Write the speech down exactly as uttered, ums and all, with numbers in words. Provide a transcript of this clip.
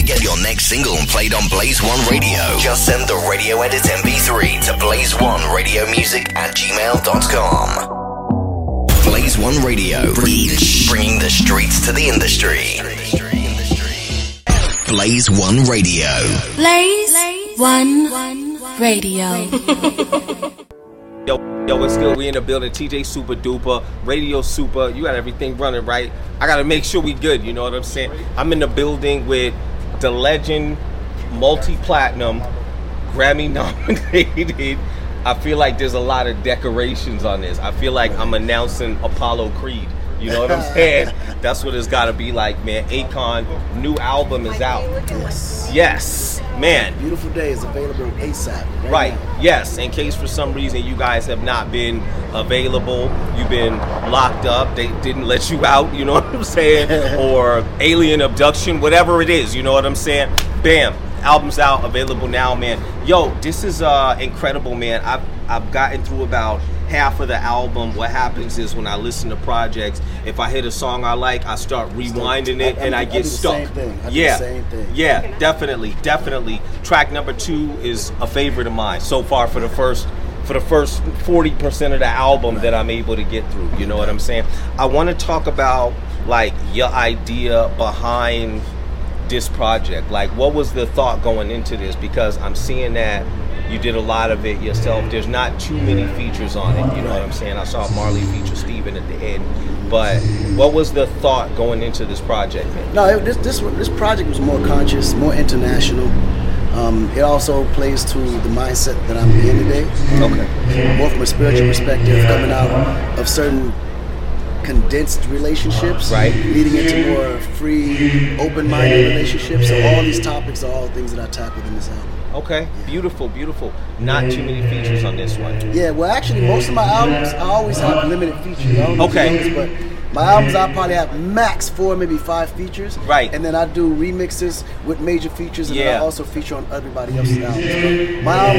get your next single played on Blaze One Radio, just send the radio edit M P three to blaze one radio music at gmail dot com. Blaze One Radio, bringing the streets to the industry. Blaze One Radio. Blaze One Radio. Yo, yo, what's good? We in the building. T J Super Duper, Radio Super. You got everything running, right? I got to make sure we good. You know what I'm saying? I'm in the building with the legend, multi-platinum, Grammy-nominated. I feel like there's a lot of decorations on this. I feel like I'm announcing Apollo Creed. You know what I'm saying? That's what it's got to be like, man. Akon, new album is out. Yes. Yes, man. Beautiful Day is available ASAP. Right, Right, now. yes. In case for some reason you guys have not been available, you've been locked up, they didn't let you out, you know what I'm saying? Or alien abduction, whatever it is, you know what I'm saying? Bam, album's out, available now, man. Yo, this is uh, incredible, man. I've, I've gotten through about half of the album. What happens is when I listen to projects, if I hit a song I like, I start rewinding it, I, I, and I, I get do the stuck. Same thing. I yeah, do the same thing. yeah, definitely, definitely. Track number two is a favorite of mine so far for the first for the first forty percent of the album that I'm able to get through. You know what I'm saying? I want to talk about like your idea behind this project. Like, what was the thought going into this? Because I'm seeing that you did a lot of it yourself. There's not too many features on it. You know what I'm saying? I saw Marley feature Steven at the end. But what was the thought going into this project, man? No, it, this this this project was more conscious, more international. Um, it also plays to the mindset that I'm in today. Okay. More from a spiritual perspective, coming out of certain condensed relationships, right, leading into more free, open-minded relationships. So all these topics are all things that I tackled in this album. Okay, yeah. Beautiful, beautiful. Not too many features on this one. Yeah, well, actually, most of my albums, I always have limited features. I don't know okay. if you know this, but my albums, I probably have max four, maybe five features. Right. And then I do remixes with major features, and yeah. then I also feature on everybody else's albums. But my album